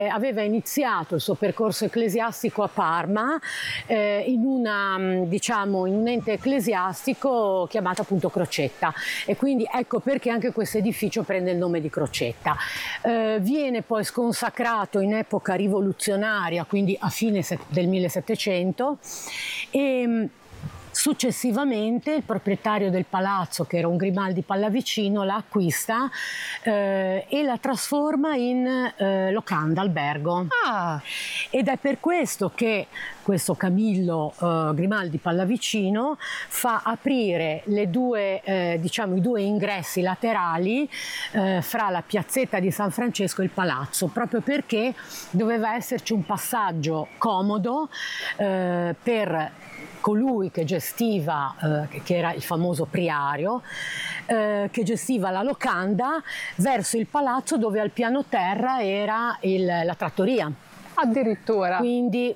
Aveva iniziato il suo percorso ecclesiastico a Parma in un ente ecclesiastico chiamato appunto Crocetta, e quindi ecco perché anche questo edificio prende il nome di Crocetta. Viene poi sconsacrato in epoca rivoluzionaria, quindi a fine del 1700, e successivamente il proprietario del palazzo, che era un Grimaldi Pallavicino, la acquista e la trasforma in locanda, albergo. Ed è per questo che questo Camillo Grimaldi Pallavicino fa aprire i due ingressi laterali fra la piazzetta di San Francesco e il palazzo, proprio perché doveva esserci un passaggio comodo per colui che gestiva, che era il famoso priario, che gestiva la locanda, verso il palazzo, dove al piano terra era la trattoria. Addirittura. Quindi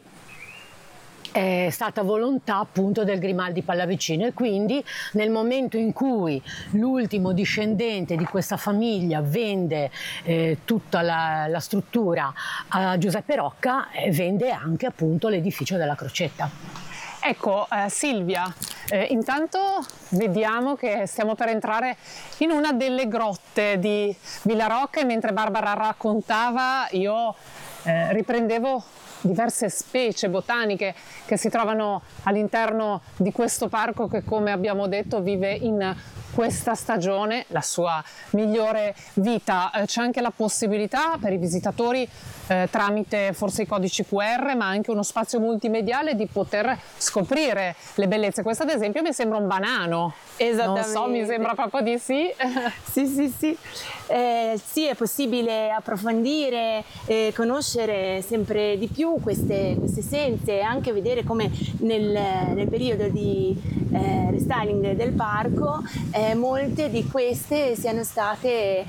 è stata volontà appunto del Grimaldi Pallavicino, e quindi nel momento in cui l'ultimo discendente di questa famiglia vende tutta la struttura a Giuseppe Rocca, vende anche appunto l'edificio della Crocetta. Ecco, Silvia, intanto vediamo che stiamo per entrare in una delle grotte di Villarocca, e mentre Barbara raccontava io riprendevo diverse specie botaniche che si trovano all'interno di questo parco, che, come abbiamo detto, vive in questa stagione la sua migliore vita. C'è anche la possibilità per i visitatori, tramite forse i codici QR, ma anche uno spazio multimediale, di poter scoprire le bellezze. Questo ad esempio mi sembra un banano. Esattamente. Non so, mi sembra proprio di sì. Sì, sì, è possibile approfondire, conoscere sempre di più queste essenze, e anche vedere come nel periodo di restyling del parco molte di queste siano state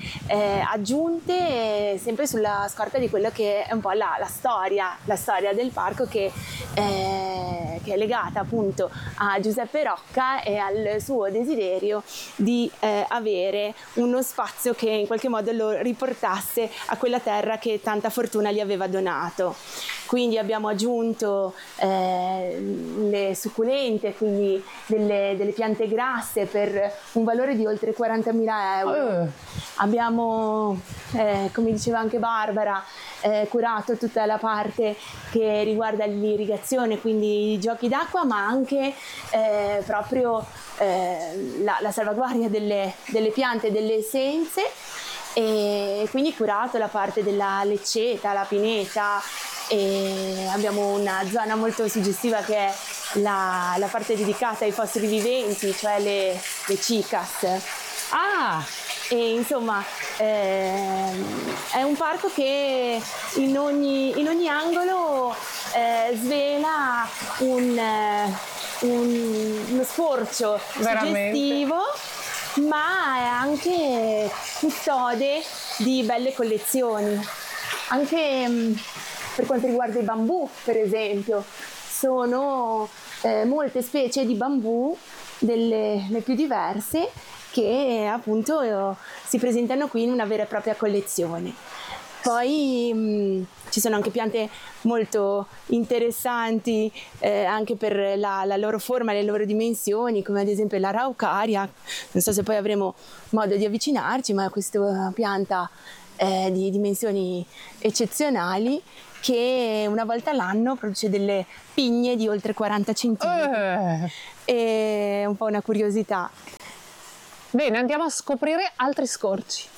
aggiunte sempre sulla scorta di quello che è un po' la storia del parco, che è legata appunto a Giuseppe Rocca e al suo desiderio di avere uno spazio che in qualche modo lo riportasse a quella terra che tanta fortuna gli aveva donato. Quindi abbiamo aggiunto le succulente, quindi delle piante grasse, per un valore di oltre 40.000 euro. Abbiamo, come diceva anche Barbara, curato tutta la parte che riguarda l'irrigazione, quindi i giochi d'acqua, ma anche proprio la salvaguardia delle piante e delle essenze, e quindi curato la parte della lecceta, la pineta, e abbiamo una zona molto suggestiva che è la parte dedicata ai fossili viventi, cioè le cicas. E insomma è un parco che in ogni angolo svela uno sforzo suggestivo, ma è anche custode di belle collezioni. Anche per quanto riguarda i bambù, per esempio, sono molte specie di bambù, le più diverse, che appunto si presentano qui in una vera e propria collezione. Poi ci sono anche piante molto interessanti anche per la loro forma, le loro dimensioni, come ad esempio l'Araucaria. Non so se poi avremo modo di avvicinarci, ma è questa pianta di dimensioni eccezionali, che una volta all'anno produce delle pigne di oltre 40 centimetri. È un po' una curiosità. Bene, andiamo a scoprire altri scorci.